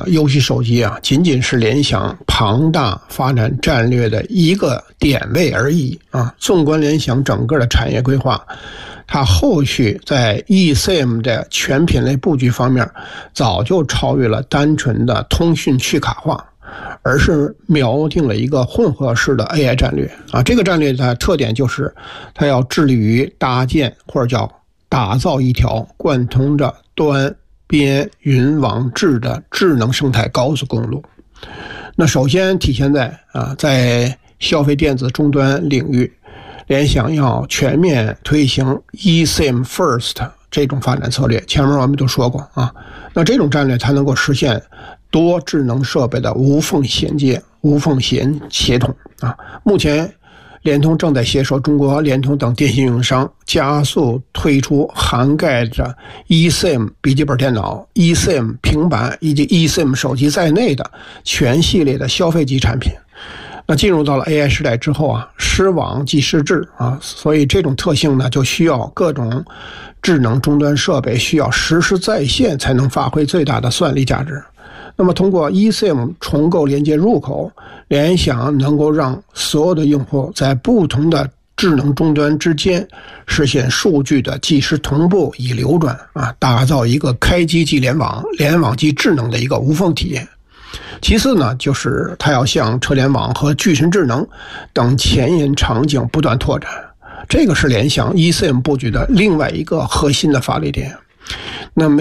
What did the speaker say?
游戏手机啊，仅仅是联想庞大发展战略的一个点位而已啊。纵观联想整个的产业规划，它后续在 eSIM 的全品类布局方面，早就超越了单纯的通讯去卡化，而是瞄定了一个混合式的 AI 战略啊。这个战略的特点就是，它要致力于搭建或者叫打造一条贯通着端边云网智的智能生态高速公路。那首先体现在消费电子终端领域，联想要全面推行 eSIM First 这种发展策略，前面我们都说过啊。那这种战略才能够实现多智能设备的无缝衔接、无缝协同啊。目前联通正在携手中国联通等电信运营商，加速推出涵盖着 eSIM 笔记本电脑、eSIM 平板以及 eSIM 手机在内的全系列的消费级产品。那进入到了 AI 时代之后啊，失网即失智啊，所以这种特性呢，就需要各种智能终端设备需要实时在线才能发挥最大的算力价值。那么通过 eSIM 重构连接入口，联想能够让所有的用户在不同的智能终端之间实现数据的即时同步与流转啊，打造一个开机即联网、联网即智能的一个无缝体验。其次呢，就是它要向车联网和具身智能等前沿场景不断拓展，这个是联想 eSIM 布局的另外一个核心的发力点。那么